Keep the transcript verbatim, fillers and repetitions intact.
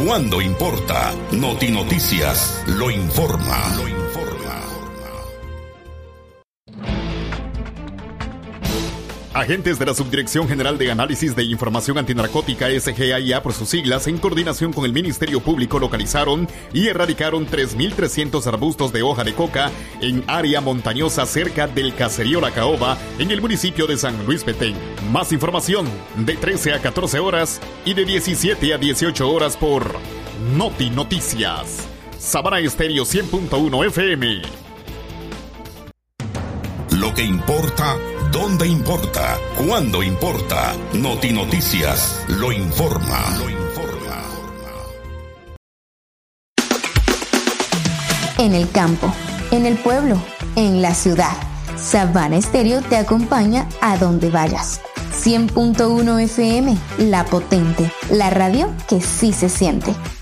cuando importa. Noti Noticias lo informa. Lo informa. Agentes de la Subdirección General de Análisis de Información Antinarcótica, S G A I A por sus siglas, en coordinación con el Ministerio Público, localizaron y erradicaron tres mil trescientos arbustos de hoja de coca en área montañosa cerca del caserío La Caoba, en el municipio de San Luis Petén. Más información de trece a catorce horas y de diecisiete a dieciocho horas por Noti Noticias. Sabana Estéreo cien punto uno F M. Lo que importa, dónde importa, cuándo importa. Noti Noticias lo informa. Lo informa. En el campo, en el pueblo, en la ciudad, Sabana Estéreo te acompaña a donde vayas. cien punto uno F M, La Potente, la radio que sí se siente.